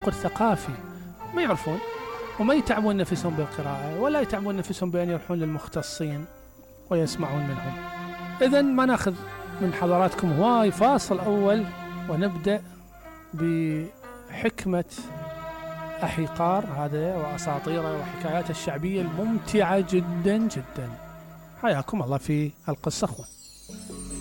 تناقض ثقافي، ما يعرفون وما يتعبون نفسهم بالقراءة ولا يتعبون نفسهم بأن يروحون للمختصين ويسمعون منهم. إذن ما ناخذ من حضراتكم هواي، فاصل أول ونبدأ بحكمة أحيقار هذا وأساطيره وحكاياته الشعبية الممتعة جدا جدا. حياكم الله في القصة أخوان.